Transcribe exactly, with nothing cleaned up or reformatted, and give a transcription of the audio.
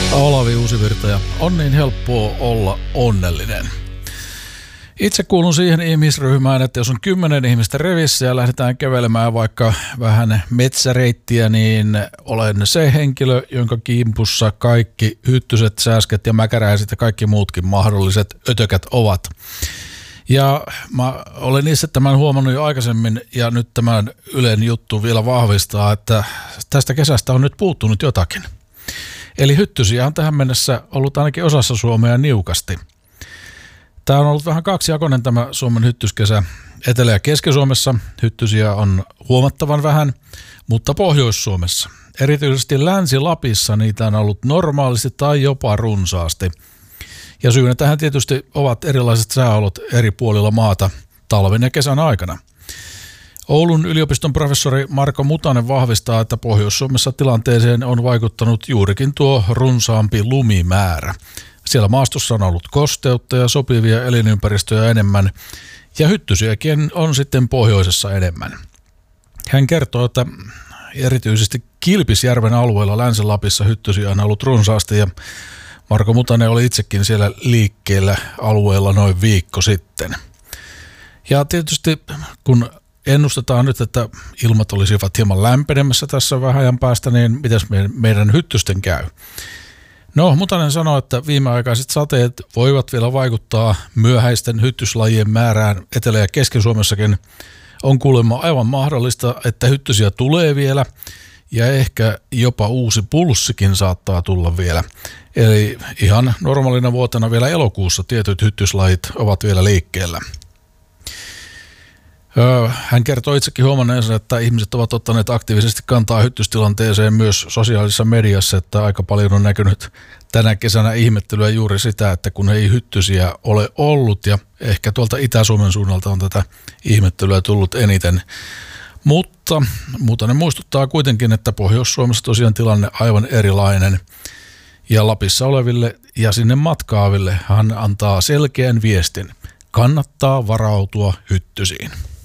Olavi Uusivirta ja on niin helppoa olla onnellinen. Itse kuulun siihen ihmisryhmään, että jos on kymmenen ihmistä revissä ja lähdetään kävelemään vaikka vähän metsäreittiä, niin olen se henkilö, jonka kimpussa kaikki hyttyset, sääsket ja mäkäräiset ja kaikki muutkin mahdolliset ötökät ovat. Ja mä olen itse tämän huomannut jo aikaisemmin ja nyt tämän Ylen juttu vielä vahvistaa, että tästä kesästä on nyt puuttunut jotakin. Eli hyttysiä on tähän mennessä ollut ainakin osassa Suomea niukasti. Tämä on ollut vähän kaksijakoinen tämä Suomen hyttyskesä. Etelä- ja Keski-Suomessa hyttysiä on huomattavan vähän, mutta Pohjois-Suomessa, erityisesti Länsi-Lapissa, niitä on ollut normaalisti tai jopa runsaasti. Ja syynä tähän tietysti ovat erilaiset sääolot eri puolilla maata talven ja kesän aikana. Oulun yliopiston professori Marko Mutanen vahvistaa, että Pohjois-Suomessa tilanteeseen on vaikuttanut juurikin tuo runsaampi lumimäärä. Siellä maastossa on ollut kosteutta ja sopivia elinympäristöjä enemmän, ja hyttysiäkin on sitten pohjoisessa enemmän. Hän kertoo, että erityisesti Kilpisjärven alueella Länsi-Lapissa hyttysiä on ollut runsaasti, ja Marko Mutanen oli itsekin siellä liikkeellä alueella noin viikko sitten. Ja tietysti kun ennustetaan nyt, että ilmat olisivat hieman lämpenemässä tässä vähän ajan päästä, niin mitäs meidän hyttysten käy? No, Mutanen sanoi, että viimeaikaiset sateet voivat vielä vaikuttaa myöhäisten hyttyslajien määrään Etelä- ja Keski-Suomessakin. On kuulemma aivan mahdollista, että hyttysiä tulee vielä ja ehkä jopa uusi pulssikin saattaa tulla vielä. Eli ihan normaalina vuotena vielä elokuussa tietyt hyttyslajit ovat vielä liikkeellä. Hän kertoo itsekin huomanneensa, että ihmiset ovat ottaneet aktiivisesti kantaa hyttystilanteeseen myös sosiaalisessa mediassa, että aika paljon on näkynyt tänä kesänä ihmettelyä juuri sitä, että kun ei hyttysiä ole ollut ja ehkä tuolta Itä-Suomen suunnalta on tätä ihmettelyä tullut eniten. Mutta Mutanen muistuttaa kuitenkin, että Pohjois-Suomessa tosiaan tilanne aivan erilainen ja Lapissa oleville ja sinne matkaaville hän antaa selkeän viestin. Kannattaa varautua hyttysiin.